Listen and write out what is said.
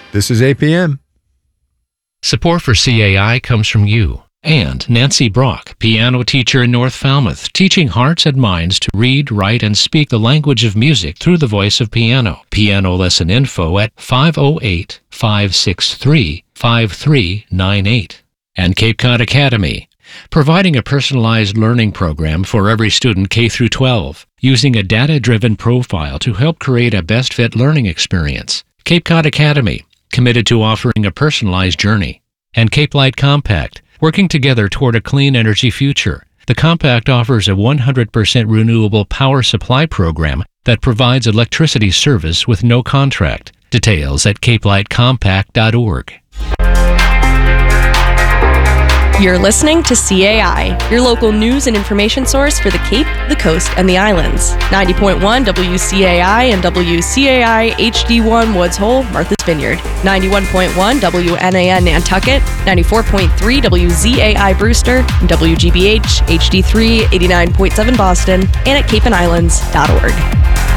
This is APM. Support for CAI comes from you and Nancy Brock, piano teacher in North Falmouth, teaching hearts and minds to read, write, and speak the language of music through the voice of piano. Piano lesson info at 508-563-5398. And Cape Cod Academy, providing a personalized learning program for every student K through 12, using a data-driven profile to help create a best-fit learning experience. Cape Cod Academy, committed to offering a personalized journey. And Cape Light Compact, working together toward a clean energy future. The Compact offers a 100% renewable power supply program that provides electricity service with no contract. Details at capelightcompact.org. You're listening to CAI, your local news and information source for the Cape, the Coast, and the Islands. 90.1 WCAI and WCAI HD1 Woods Hole, Martha's Vineyard. 91.1 WNAN Nantucket. 94.3 WZAI Brewster. And WGBH HD3 89.7 Boston. And at capeandislands.org.